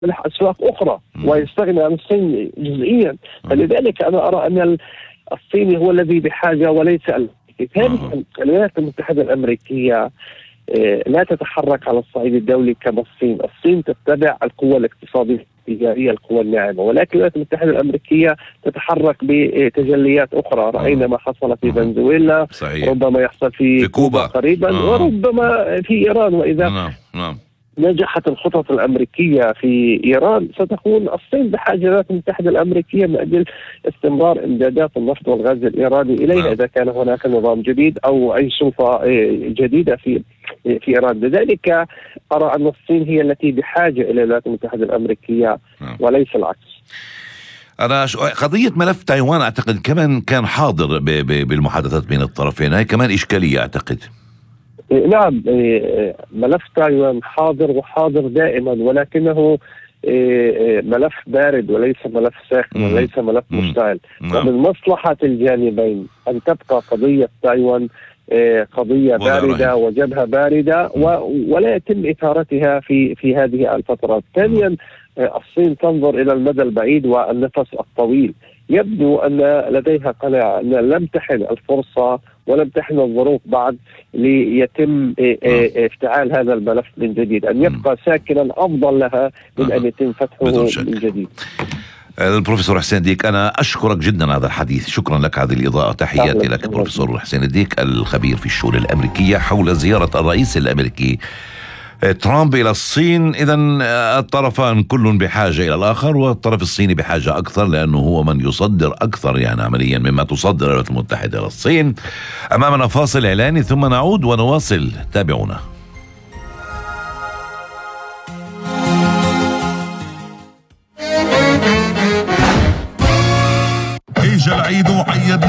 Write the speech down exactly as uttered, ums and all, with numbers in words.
يفتح أسواق أخرى ويستغني عن الصين جزئيا. فلذلك أنا أرى أن الصين هو الذي بحاجة وليس الأمريكي. ثانيا الولايات المتحدة الأمريكية لا تتحرك على الصعيد الدولي كما الصين. الصين تتبع القوة الاقتصادية التجارية، القوة الناعمة، ولكن الولايات المتحدة الأمريكية تتحرك بتجليات أخرى. رأينا ما حصل في فنزويلا، صحيح. ربما يحصل في, في كوبا قريبا، آه. وربما في إيران. وإذا نعم. نعم. نجحت الخطط الأمريكية في إيران ستكون الصين بحاجة للولايات المتحدة الأمريكية من أجل استمرار إمدادات النفط والغاز الإيراني إليها. نعم. إذا كان هناك نظام جديد أو أي سلطة جديدة في في إيران. لذلك أرى أن الصين هي التي بحاجة إلى الولايات المتحدة الأمريكية وليس العكس. أنا قضية ملف تايوان أعتقد كمان كان حاضر ب ب بالمحادثات بين الطرفين، هاي كمان إشكالية أعتقد. نعم، ملف تايوان حاضر وحاضر دائما، ولكنه ملف بارد وليس ملف ساخن وليس ملف مشتعل. ومن مصلحة الجانبين أن تبقى قضية تايوان قضية باردة وجبهة باردة ولا يتم إثارتها في في هذه الفترات. ثانيا الصين تنظر إلى المدى البعيد والنفس الطويل. يبدو أن لديها قناعة أن لم تحن الفرصة ولم تحن الظروف بعد ليتم افتعال هذا الملف من جديد. أن يبقى ساكنا أفضل لها من أن يتم فتحه من جديد. البروفيسور حسين ديك، أنا أشكرك جدا على هذا الحديث، شكرا لك هذه الإضاءة. تحياتي لك بروفيسور حسين ديك الخبير في الشؤون الأمريكية حول زيارة الرئيس الأمريكي ترامب إلى الصين. إذن الطرفان كل بحاجة إلى الآخر، والطرف الصيني بحاجة أكثر لأنه هو من يصدر أكثر يعني عمليا مما تصدر الولايات المتحدة إلى الصين. أمامنا فاصل إعلاني ثم نعود ونواصل، تابعونا. إجا العيد وعيد